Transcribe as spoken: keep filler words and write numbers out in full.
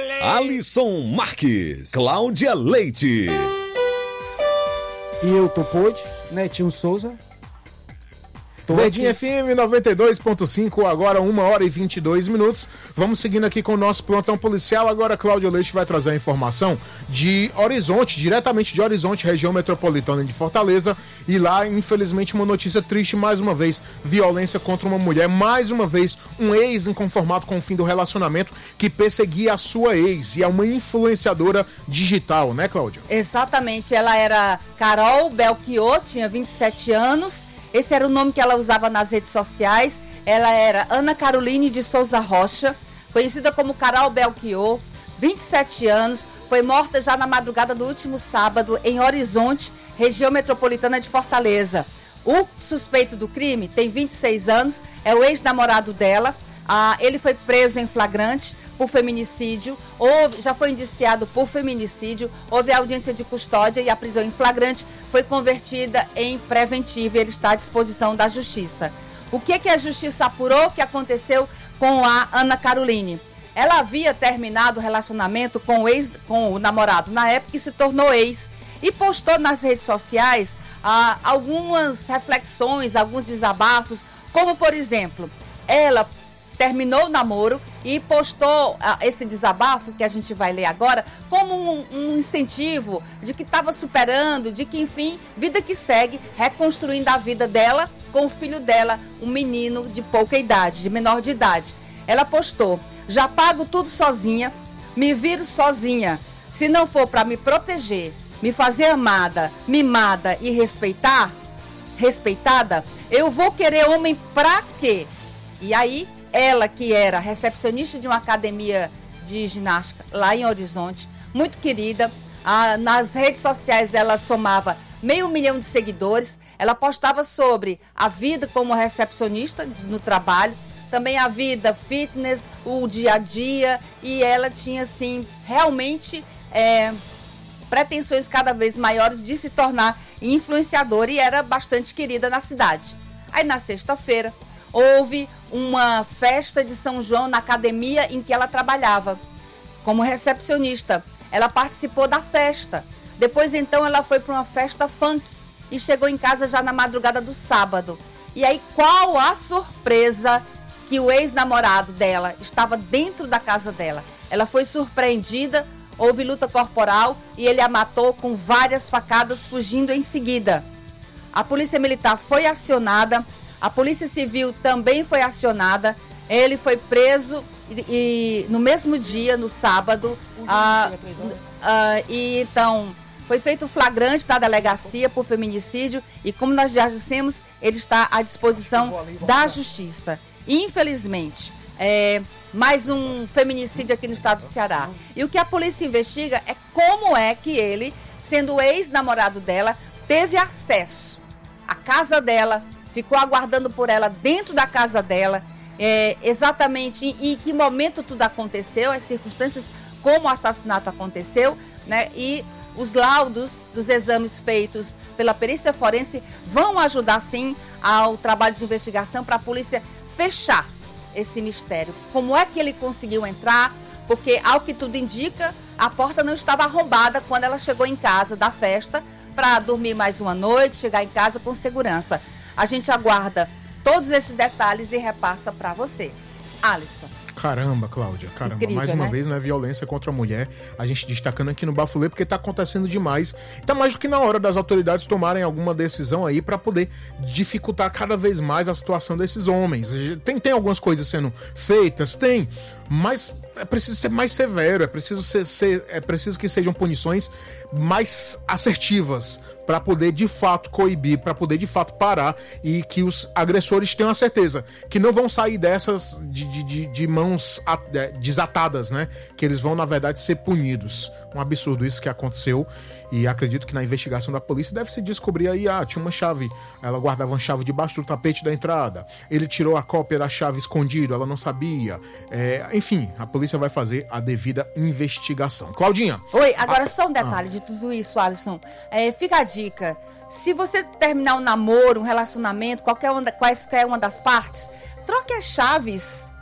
Alisson Marques, Cláudia Leite. E eu, Topode, Netinho Souza. Verdinha F M noventa e dois ponto cinco, agora uma hora e vinte e dois minutos. Vamos seguindo aqui com o nosso plantão policial. Agora Cláudio Leite vai trazer a informação de Horizonte, diretamente de Horizonte, região metropolitana de Fortaleza. E lá, infelizmente, uma notícia triste, mais uma vez, violência contra uma mulher. Mais uma vez, um ex inconformado com o fim do relacionamento que perseguia a sua ex. E é uma influenciadora digital, né, Cláudia? Exatamente, ela era Carol Belchior, tinha vinte e sete anos. Esse era o nome que ela usava nas redes sociais. Ela era Ana Caroline de Souza Rocha, conhecida como Carol Belchior, vinte e sete anos, foi morta já na madrugada do último sábado em Horizonte, região metropolitana de Fortaleza. O suspeito do crime tem vinte e seis anos, é o ex-namorado dela. Ah, ele foi preso em flagrante por feminicídio, houve, já foi indiciado por feminicídio, houve audiência de custódia e a prisão em flagrante foi convertida em preventiva e ele está à disposição da justiça. O que, que a justiça apurou que aconteceu com a Ana Caroline? Ela havia terminado o relacionamento com o, ex, com o namorado na época e se tornou ex e postou nas redes sociais ah, algumas reflexões, alguns desabafos, como por exemplo, ela terminou o namoro e postou ah, esse desabafo, que a gente vai ler agora, como um, um incentivo de que estava superando, de que, enfim, vida que segue, reconstruindo a vida dela com o filho dela, um menino de pouca idade, de menor de idade. Ela postou: já pago tudo sozinha, me viro sozinha. Se não for para me proteger, me fazer amada, mimada e respeitar, respeitada, eu vou querer homem pra quê? E aí, ela, que era recepcionista de uma academia de ginástica lá em Horizonte, muito querida, ah, nas redes sociais ela somava meio milhão de seguidores, ela postava sobre a vida como recepcionista no trabalho, também a vida fitness, o dia a dia, e ela tinha, assim, realmente é, pretensões cada vez maiores de se tornar influenciadora e era bastante querida na cidade. Aí, na sexta-feira, houve uma festa de São João na academia em que ela trabalhava como recepcionista. Ela participou da festa. Depois, então, ela foi para uma festa funk e chegou em casa já na madrugada do sábado. E aí, qual a surpresa que o ex-namorado dela estava dentro da casa dela? Ela foi surpreendida, houve luta corporal e ele a matou com várias facadas, fugindo em seguida. A polícia militar foi acionada. A Polícia Civil também foi acionada, ele foi preso e, e no mesmo dia, no sábado, ah, ah, e então foi feito flagrante na delegacia por feminicídio e, como nós já dissemos, ele está à disposição da justiça. Infelizmente, é, mais um feminicídio aqui no estado do Ceará. E o que a polícia investiga é como é que ele, sendo o ex-namorado dela, teve acesso à casa dela, ficou aguardando por ela dentro da casa dela, é, exatamente em, em que momento tudo aconteceu, as circunstâncias, como o assassinato aconteceu, né? E os laudos dos exames feitos pela perícia forense vão ajudar, sim, ao trabalho de investigação para a polícia fechar esse mistério. Como é que ele conseguiu entrar? Porque, ao que tudo indica, a porta não estava arrombada quando ela chegou em casa da festa para dormir mais uma noite, chegar em casa com segurança. A gente aguarda todos esses detalhes e repassa para você. Alisson. Caramba, Cláudia, caramba. Incrível, mais uma né? vez, né? Violência contra a mulher. A gente destacando aqui no Bafulê, porque tá acontecendo demais. Tá mais do que na hora das autoridades tomarem alguma decisão aí para poder dificultar cada vez mais a situação desses homens. Tem, tem algumas coisas sendo feitas? Tem. Mas é preciso ser mais severo, é preciso, ser, ser, é preciso que sejam punições mais assertivas para poder de fato coibir, para poder de fato parar e que os agressores tenham a certeza que não vão sair dessas de, de, de, de mãos desatadas, né? Que eles vão, na verdade, ser punidos. Um absurdo isso que aconteceu e acredito que na investigação da polícia deve se descobrir aí, ah, tinha uma chave, ela guardava uma chave debaixo do tapete da entrada, ele tirou a cópia da chave escondido, ela não sabia, é, enfim, a polícia vai fazer a devida investigação. Claudinha. Oi, agora a... só um detalhe ah. de tudo isso, Alisson, é, fica a dica, se você terminar um namoro, um relacionamento, qualquer uma, quaisquer uma das partes, troque as chaves.